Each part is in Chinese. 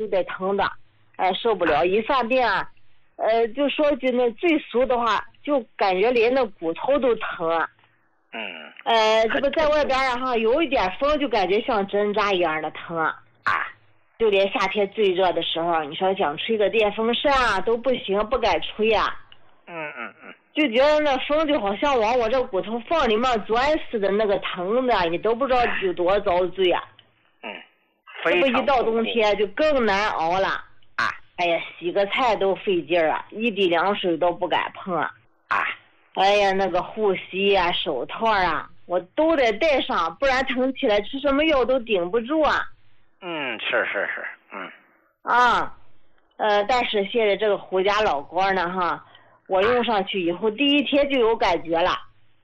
就得疼的，受不了。一犯病啊，就说句那最俗的话，就感觉连那骨头都疼啊。这不在外边啊哈，有一点风就感觉像针扎一样的疼啊。就连夏天最热的时候，你说想吹个电风扇啊都不行，不敢吹啊。就觉得那风就好像往我这骨头缝里面钻似的，那个疼的你都不知道有多遭罪啊。这不一到冬天就更难熬了。哎呀，洗个菜都费劲啊，一滴凉水都不敢碰啊。哎呀，那个护膝啊、手套啊，我都得戴上，不然疼起来吃什么药都顶不住啊。 是。 但是现在这个胡家老膏呢哈，我用上去以后第一天就有感觉了。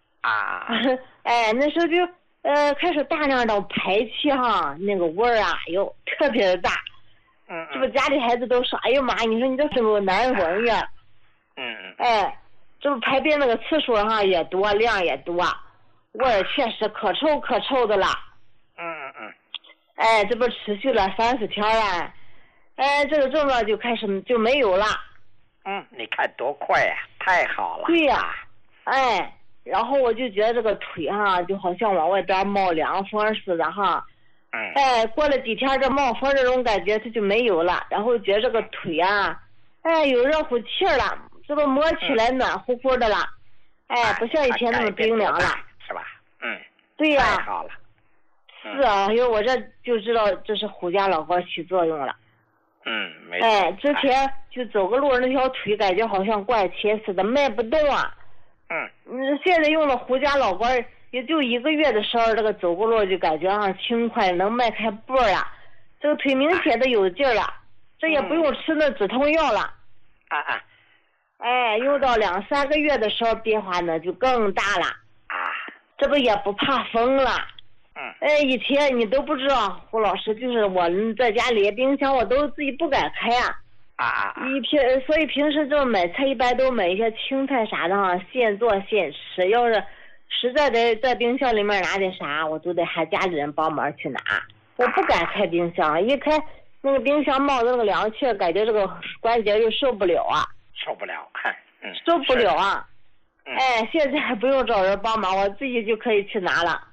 那时候就开始大量的排气哈，那个味儿啊哟特别的大。这不家里孩子都说，哎呦妈，你说你这怎么难闻呀？这不排便那个次数哈也多，量也多，味儿确实可臭的了。这不持续了30天了，这个症状就开始就没有了。 你看多快呀，太好了。 对呀，然后我就觉得这个腿哈就好像往外边冒凉风似的哈。过了几天这冒风这种感觉它就没有了，然后觉得这个腿啊有热乎气儿了，这个摸起来暖乎乎的了。不像以前那么冰凉了， 是吧？ 对呀。 太好了。 是啊，因为我这就知道这是胡家老膏起作用了。 没错。 之前就走个路那条腿感觉好像灌铅似的，迈不动啊。现在用了胡家老膏，也就1个月的时候，这个走个路就感觉轻快，能迈开步了，这个腿明显的有劲儿了，这也不用吃那止痛药了。用到2、3个月的时候变化呢就更大了。这不也不怕风了。以前你都不知道，胡老师就是我在家里冰箱我都自己不敢开啊。所以平时这买菜一般都买一些青菜啥的现做现吃，要是实在得在冰箱里面拿点啥，我都得喊家里人帮忙去拿。我不敢开冰箱，一开那个冰箱冒着那个凉气，感觉这个关节就受不了啊。 受不了啊。 现在还不用找人帮忙，我自己就可以去拿了。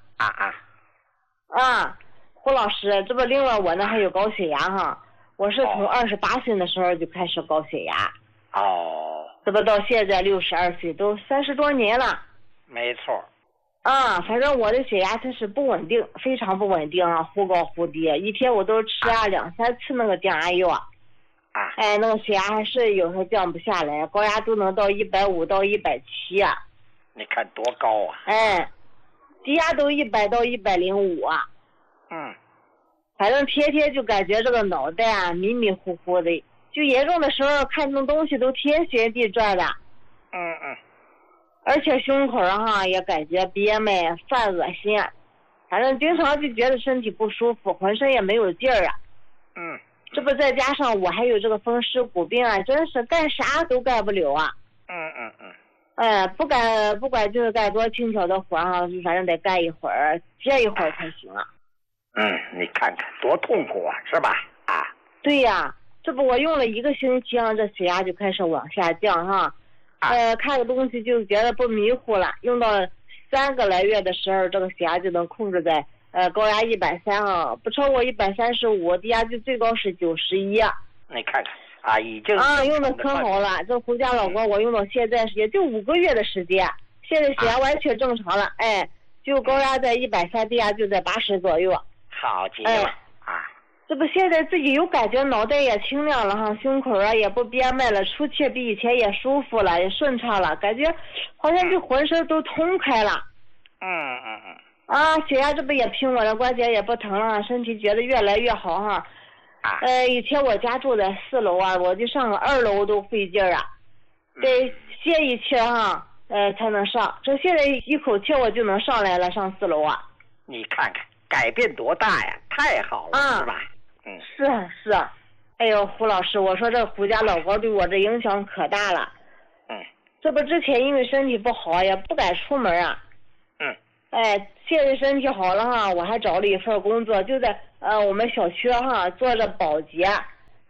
胡老师，这不另外我呢还有高血压哈，我是从28岁的时候就开始高血压。这不到现在62岁，都30多年了。 没错。 反正我的血压它是不稳定，非常不稳定啊，忽高忽低，一天我都吃2、3次那个降压药。那个血压还是有时候降不下来，高压都能到150到170啊。 你看多高啊。 低压都100到105啊。反正天天就感觉这个脑袋迷迷糊糊的，就严重的时候看那东西都天旋地转的。而且胸口也感觉憋闷犯恶心，反正经常就觉得身体不舒服，浑身也没有劲儿啊。这不再加上我还有这个风湿骨病真是干啥都干不了啊。不管就是干多轻巧的活反正得干一会儿，歇一会儿才行啊。 你看看多痛苦啊，是吧？ 对呀，这不我用了1个星期这血压就开始往下降看个东西就觉得不迷糊了，用到3个来月的时候，这个血压就能控制在高压130不超过135，低压就最高是91。 你看看已经用的可好了，这胡家老膏我用到现在也就5个月的时间，现在血压完全正常了。就高压在130，低压就在80左右。 好极了。 这不现在自己有感觉，脑袋也清亮了胸口也不憋闷了，出气比以前也舒服了，也顺畅了，感觉好像就浑身都通开了。血压这不也平稳了，关节也不疼了，身体觉得越来越好以前我家住在4楼我就上个2楼都费劲儿得歇一气才能上，这现在一口气我就能上来了，上4楼你看看改变多大呀，太好了，是吧？ 是。哎呦，胡老师，我说这胡家老膏对我这影响可大了。这不之前因为身体不好也不敢出门现在身体好了我还找了一份工作，就在我们小区做着保洁，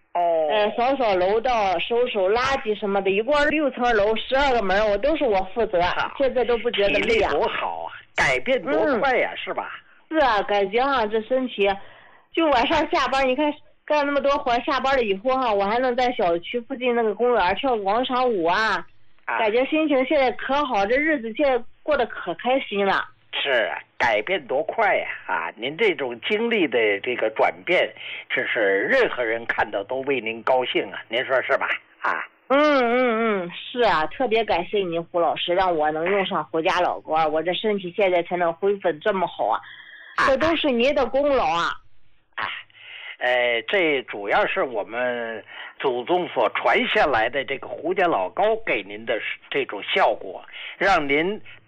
扫扫楼道，收收垃圾什么的，一共6层楼，12个门，我都是我负责，现在都不觉得累啊。 多好啊，改变多快呀，是吧？ 是啊，感觉这身体，就晚上下班，你看干那么多活，下班了以后我还能在小区附近那个公园跳广场舞啊，感觉心情现在可好，这日子现在过得可开心了。 是啊，改变多快呀！您这种经历的这个转变，这是任何人看到都为您高兴啊！您说是吧？ 是啊，特别感谢您胡老师，让我能用上回家老锅，我这身体现在才能恢复这么好啊！这都是您的功劳啊！ 这主要是我们祖宗所传下来的这个胡家老膏给您的这种效果，让您